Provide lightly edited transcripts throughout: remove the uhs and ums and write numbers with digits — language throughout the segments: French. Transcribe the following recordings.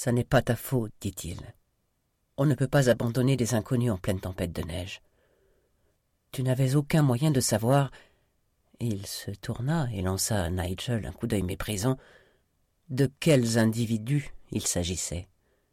Ça n'est pas ta faute, dit-il. On ne peut pas abandonner des inconnus en pleine tempête de neige. Tu n'avais aucun moyen de savoir... » Il se tourna et lança à Nigel un coup d'œil méprisant. De quels individus il s'agissait.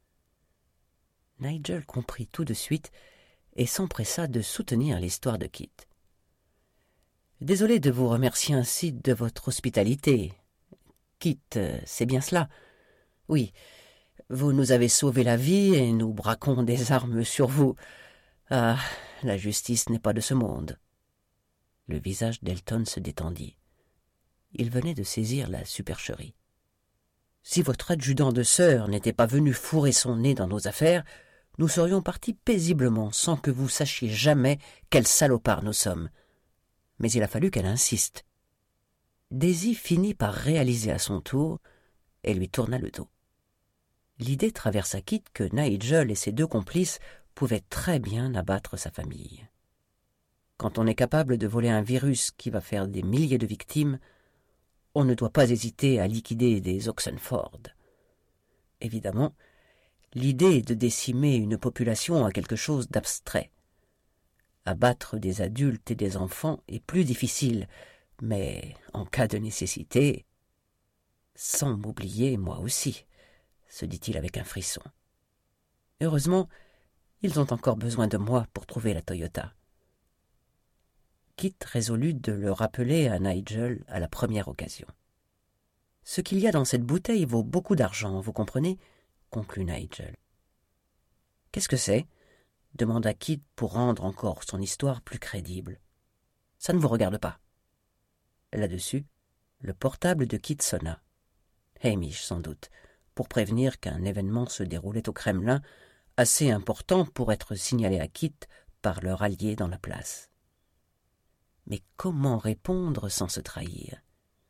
Nigel comprit tout de suite et s'empressa de soutenir l'histoire de Kit. « Désolé de vous remercier ainsi de votre hospitalité. Kit, c'est bien cela. Oui, vous nous avez sauvé la vie et nous braquons des armes sur vous. Ah, la justice n'est pas de ce monde. » Le visage d'Elton se détendit. Il venait de saisir la supercherie. « Si votre adjudant de sœur n'était pas venu fourrer son nez dans nos affaires, nous serions partis paisiblement sans que vous sachiez jamais quels salopards nous sommes. Mais il a fallu qu'elle insiste. » Daisy finit par réaliser à son tour et lui tourna le dos. L'idée traversa Kit que Nigel et ses deux complices pouvaient très bien abattre sa famille. Quand on est capable de voler un virus qui va faire des milliers de victimes, on ne doit pas hésiter à liquider des Oxenford. Évidemment, l'idée de décimer une population a quelque chose d'abstrait. Abattre des adultes et des enfants est plus difficile, mais en cas de nécessité... Sans m'oublier, moi aussi, se dit-il avec un frisson. Heureusement, ils ont encore besoin de moi pour trouver la Toyota. Kit résolut de le rappeler à Nigel à la première occasion. « Ce qu'il y a dans cette bouteille vaut beaucoup d'argent, vous comprenez ?» conclut Nigel. « Qu'est-ce que c'est ?» demanda Kit pour rendre encore son histoire plus crédible. « Ça ne vous regarde pas. » Là-dessus, le portable de Kit sonna. Hamish, sans doute, pour prévenir qu'un événement se déroulait au Kremlin, assez important pour être signalé à Kit par leur allié dans la place. Mais comment répondre sans se trahir?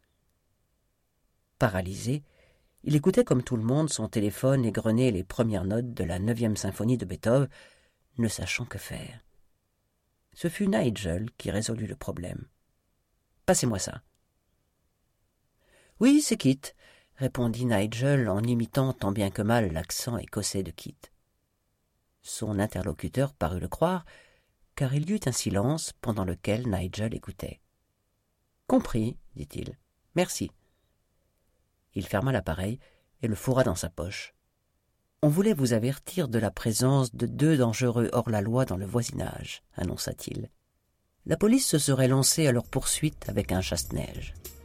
Paralysé, il écoutait comme tout le monde son téléphone égrener les premières notes de la 9e symphonie de Beethoven, ne sachant que faire. Ce fut Nigel qui résolut le problème. « Passez-moi ça. »« Oui, c'est Kit, » répondit Nigel en imitant tant bien que mal l'accent écossais de Kit. Son interlocuteur parut le croire, car il y eut un silence pendant lequel Nigel écoutait. « Compris, dit-il. Merci. » Il ferma l'appareil et le fourra dans sa poche. « On voulait vous avertir de la présence de 2 dangereux hors-la-loi dans le voisinage, annonça-t-il. La police se serait lancée à leur poursuite avec un chasse-neige.